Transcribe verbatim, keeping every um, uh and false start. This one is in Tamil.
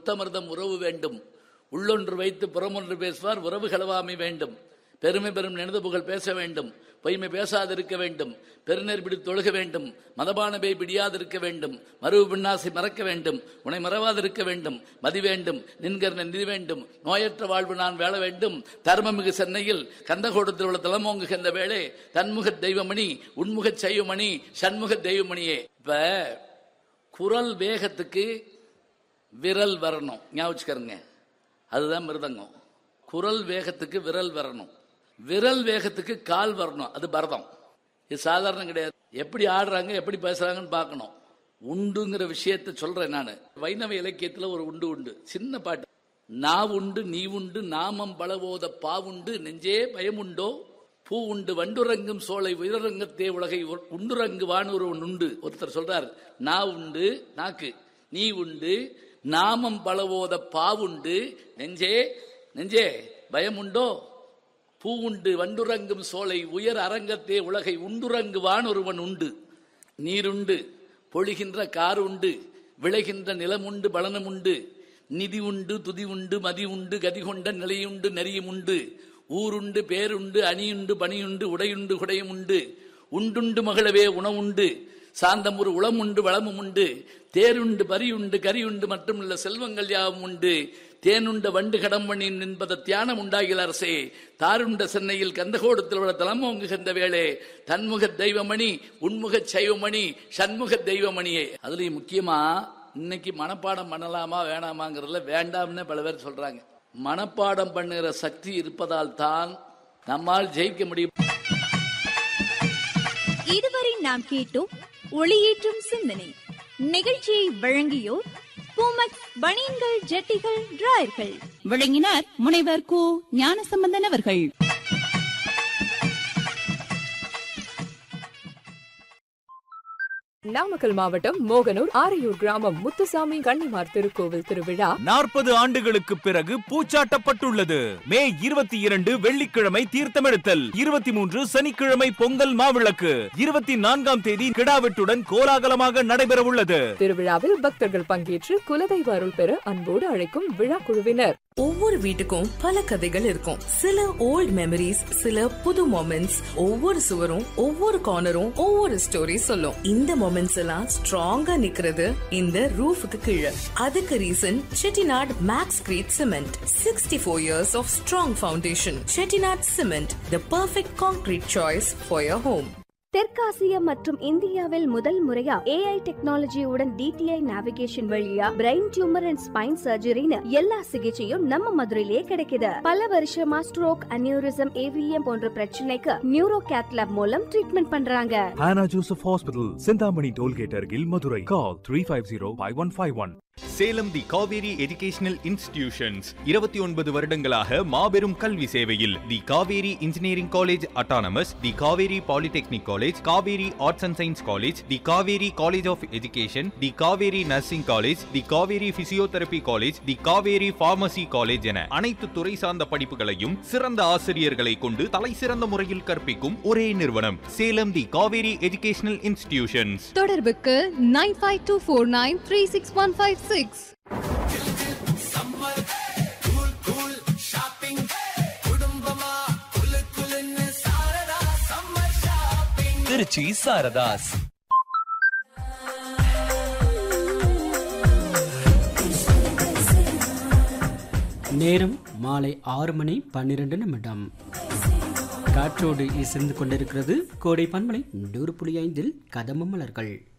முத்தமிர்தம் உறவு வேண்டும். உள்ளொன்று வைத்து புறமொன்று பேசுவார் உறவு களவாமை வேண்டும். பெருமை பெரும் நினைந்து புகழ் பேச வேண்டும். பொய்மை பேசாதிருக்க வேண்டும். பெருநெற் பிடி தொழுக வேண்டும். மதபானபை பிடியாதிருக்க வேண்டும். மறுவு பின்னாசை மறக்க வேண்டும். உன்னை மறவாதிருக்க வேண்டும். மதி வேண்டும். நின்கர் நிதி வேண்டும். நோயற்ற வாழ்வு நான் வேள வேண்டும். தர்மமிகு சென்னையில் கந்தகோடத்தில் உள்ள தலமோங்குகின்ற வேளை தன்முக தெய்வமணி உன்முக செய்வமணி சண்முக தெய்வமணியே. இப்ப குரல் வேகத்துக்கு விரல் வரணும், ஞாபகம். அதுதான் மிருதங்கம். குரல் வேகத்துக்கு விரல் வரணும், விரல் வேகத்துக்கு கால் வரணும், அது பரதம். இது சாதாரணம் கிடையாது. எப்படி ஆடுறாங்க எப்படி பேசுறாங்கன்னு பார்க்கணும். உண்டுங்கிற விஷயத்த சொல்றேன் நான். வைணவ இலக்கியத்தில் ஒரு உண்டு உண்டு, சின்ன பாட்டு. நான் உண்டு நீ உண்டு நாமம் பலவோத பாவுண்டு நெஞ்சே பயமுண்டோ பூ உண்டு வண்டுரங்கும் சோலை உயரங்கத்தே உலகை உண்டுரங்கு வானூர் உண்டு. ஒருத்தர் சொல்றார், நான் உண்டு நாக்கு, நீ உண்டு நாமம் பலவோத பாவுண்டு நெஞ்சே நெஞ்சே பயமுண்டோ பூ உண்டு வண்டுரங்கும் சோலை உயர் அரங்கத்தே உலகை உண்டுரங்குவான் ஒருவன் உண்டு. நீருண்டு பொழிகின்ற கார் உண்டு விளைகின்ற நிலம் உண்டு பலனும் உண்டு. நிதி உண்டு துதி உண்டு மதி உண்டு கதி கொண்ட நிலையுண்டு நெறியும் உண்டு. ஊருண்டு பேருண்டு அணியுண்டு பணியுண்டு உடையுண்டு குடையும் உண்டு. உண்டுண்டு மகளவே உணவுண்டு சாந்தம் ஒரு உளம் உண்டு வளமும் உண்டு. தேருண்டு பரியுண்டு கரியுண்டு மற்றும் உள்ள செல்வங்கள் யாவும் உண்டு. தேனுண்ட வண்டு கடம்பணின் என்பத தியானம் உண்டாகிய அரசே தாருண்ட சென்னையில் கந்தகோடத்தில் உள்ள தலமோங்குகின்ற வேளை தன்முக தெய்வமணி உன்முக சைவமணி சண்முக தெய்வமணியே. அதுலயும் முக்கியமா இன்னைக்கு மனப்பாடம் பண்ணலாமா வேணாமாங்கிறதுல வேண்டாம்னு பல பேர் சொல்றாங்க. மனப்பாடம் பண்ணுகிற சக்தி இருப்பதால் தான் நம்மால் ஜெயிக்க முடியும். இதுவரை நாம் கேட்டோம் ஒளியேற்றும் சிந்தனை. நிகழ்ச்சியை வழங்கியோர் பூமக்ஸ் பனியன்கள் ஜட்டிகள் டிராயர்கள். வழங்கினார் முனைவர் கு ஞானசம்பந்தன் அவர்கள். நாமக்கல் மாவட்டம் மோகனூர் ஆரையூர் கிராமம் முத்துசாமி கன்னிமார் திருக்கோவில் திருவிழா நாற்பது ஆண்டுகளுக்கு பிறகு பூச்சாட்டப்பட்டுள்ளது. மே இருபத்தி இரண்டு வெள்ளிக்கிழமை தீர்த்தமெடுத்தல், இருபத்தி மூன்று சனிக்கிழமை பொங்கல் மாவிளக்கு, இருபத்தி நான்காம் தேதி கிடாவெட்டுடன் கோலாகலமாக நடைபெற உள்ளது. திருவிழாவில் பக்தர்கள் பங்கேற்று குலதெய்வ அருள் பெற அன்போடு அழைக்கும் விழா குழுவினர். ஒவ்வொரு வீட்டுக்கும் பல கதைகள் இருக்கும். சில ஓல்ட் மெமரிஸ், சில புது மொமெண்ட்ஸ். ஒவ்வொரு சுவரும் ஒவ்வொரு கார்னரும் ஒவ்வொரு ஸ்டோரி சொல்லும். இந்த மொமெண்ட்ஸ் எல்லாம் ஸ்ட்ராங்கா நிக்கிறது இந்த ரூஃபுக்கு கீழே. அதுக்கு reason Chettinad maths greet cement. Sixty four years of strong foundation. Chettinad cement, the perfect concrete choice for your home. தெற்காசிய மற்றும் இந்தியாவில் முதல் முறையா ஏஐ டெக்னாலஜியுடன் டிடிஐ நேவிகேஷன் வழியா பிரெயின் டியூமர் அண்ட் ஸ்பைன் சர்ஜரின்னு எல்லா சிகிச்சையும் நம்ம மதுரையிலே கிடைக்குது. பல வருஷமா ஸ்ட்ரோக் அனியூரிசம் ஏவிஎம் போன்ற பிரச்சனைக்கு நியூரோ கேத்லாப் மூலம் ட்ரீட்மெண்ட் பண்றாங்க. Hannah Joseph Hospital, Sindhamani Tollgate அருகில் Madurai. Call three five zero five one five one. Salem தி காவேரி எஜுகேஷனல் இன்ஸ்டிடியூஷன்ஸ் இருபத்தி ஒன்பது வருடங்களாக மாபெரும் கல்வி சேவையில். தி Kaveri engineering college autonomous, the Kaveri polytechnic college, Kaveri arts and science college, the Kaveri college of education, the Kaveri nursing college, the Kaveri physiotherapy college, the Kaveri pharmacy college என அனைத்து துறை சார்ந்த படிப்புகளையும் சிறந்த ஆசிரியர்களை கொண்டு தலை சிறந்த முறையில் கற்பிக்கும் ஒரே நிறுவனம் சேலம் தி காவேரி எஜுகேஷனல் இன்ஸ்டிடியூஷன்ஸ். தொடர்புக்கு nine five two four nine three six one five six. Trichy Saradhas. நேரம் மாலை ஆறு மணி பன்னிரண்டு நிமிடம். காற்றோடு இசைந்து கொண்டிருக்கிறது கோடை பன்மலை நூறு புள்ளி ஐந்தில் கதம்ப மலர்கள்.